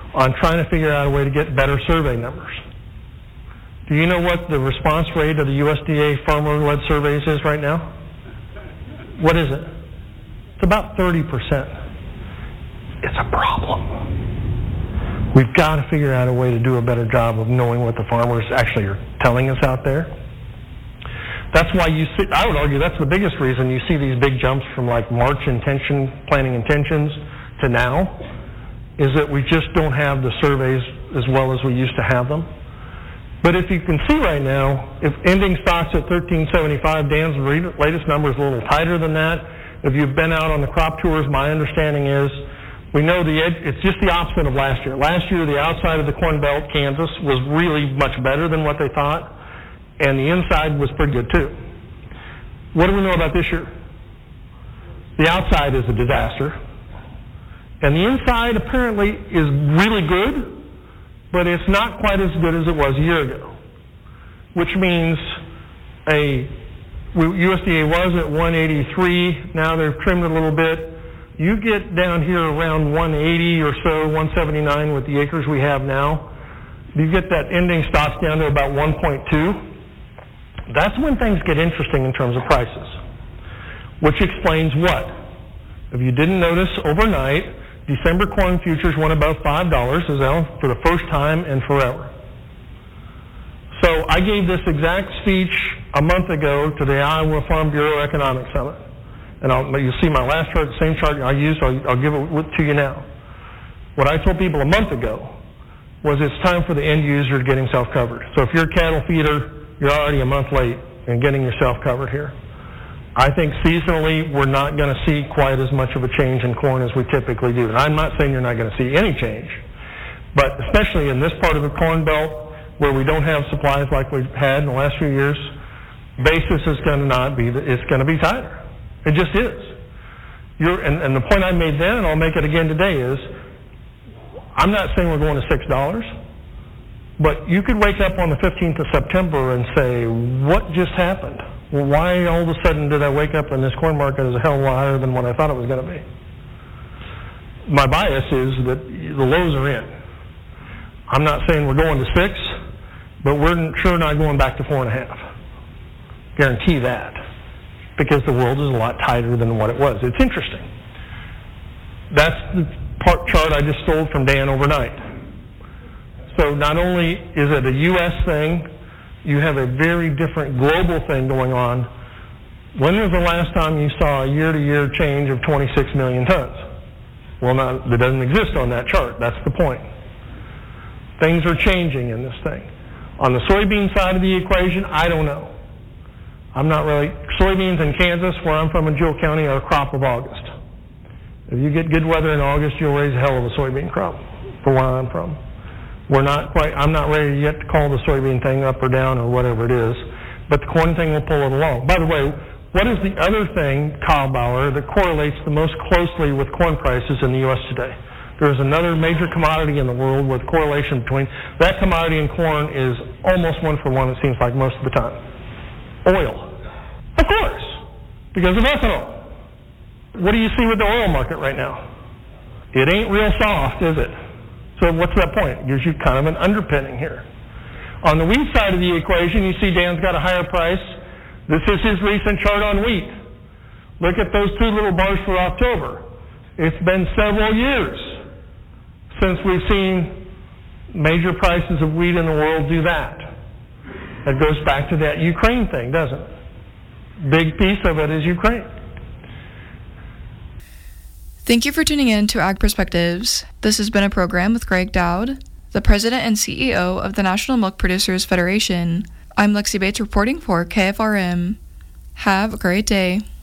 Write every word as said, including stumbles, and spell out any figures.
on trying to figure out a way to get better survey numbers. Do you know what the response rate of the U S D A farmer-led surveys is right now? What is it? It's about thirty percent. It's a problem. We've got to figure out a way to do a better job of knowing what the farmers actually are telling us out there. That's why you see, I would argue that's the biggest reason you see these big jumps from like March intention, planning intentions to now, is that we just don't have the surveys as well as we used to have them. But if you can see right now, if ending stocks at thirteen seventy-five, Dan's latest number is a little tighter than that. If you've been out on the crop tours, my understanding is we know the edge, it's just the opposite of last year. Last year, the outside of the Corn Belt, Kansas, was really much better than what they thought, and the inside was pretty good too. What do we know about this year? The outside is a disaster, and the inside apparently is really good, but it's not quite as good as it was a year ago, which means a U S D A was at one eighty-three. Now they've trimmed it a little bit. You get down here around one eighty or so, one seventy-nine with the acres we have now. You get that ending stocks down to about one point two. That's when things get interesting in terms of prices, which explains what? If you didn't notice, overnight, December corn futures went above five dollars for the first time in forever. So I gave this exact speech a month ago to the Iowa Farm Bureau Economic Summit. And I'll, you'll see my last chart, the same chart I used, I'll, I'll give it to you now. What I told people a month ago was it's time for the end user to get himself covered. So if you're a cattle feeder, you're already a month late in getting yourself covered here. I think seasonally, we're not going to see quite as much of a change in corn as we typically do. And I'm not saying you're not going to see any change, but especially in this part of the Corn Belt where we don't have supplies like we've had in the last few years, basis is going to not be, it's going to be tighter. It just is. You're, and, and the point I made then, and I'll make it again today, is I'm not saying we're going to six dollars, but you could wake up on the fifteenth of September and say, what just happened? Well, why all of a sudden did I wake up and this corn market is a hell of a lot higher than what I thought it was going to be? My bias is that the lows are in. I'm not saying we're going to six, but we're sure not going back to four and a half. Guarantee that. Because the world is a lot tighter than what it was. It's interesting. That's the part chart I just stole from Dan overnight. So not only is it a U S thing, you have a very different global thing going on. When was the last time you saw a year-to-year change of twenty-six million tons? Well, not, that doesn't exist on that chart. That's the point. Things are changing in this thing. On the soybean side of the equation, I don't know. I'm not really, soybeans in Kansas, where I'm from in Jewell County, are a crop of August. If you get good weather in August, you'll raise a hell of a soybean crop for where I'm from. We're not quite, I'm not ready yet to call the soybean thing up or down or whatever it is, but the corn thing will pull it along. By the way, what is the other thing, Kyle Bauer, that correlates the most closely with corn prices in the U S today? There's another major commodity in the world with correlation between, that commodity and corn is almost one for one, it seems like, most of the time. Oil. Of course, because of ethanol. What do you see with the oil market right now? It ain't real soft, is it? So what's that point? It gives you kind of an underpinning here. On the wheat side of the equation, you see Dan's got a higher price. This is his recent chart on wheat. Look at those two little bars for October. It's been several years since we've seen major prices of wheat in the world do that. That goes back to that Ukraine thing, doesn't it? Big piece of it is Ukraine. Thank you for tuning in to Ag Perspectives. This has been a program with Greg Dowd, the President and C E O of the National Milk Producers Federation. I'm Lexi Bates reporting for K F R M. Have a great day.